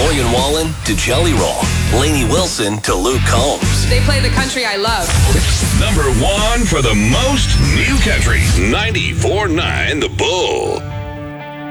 Morgan Wallen to Jelly Roll. Lainey Wilson to Luke Combs. They play the country I love. Number 1 for the most new country. 94.9 The Bull.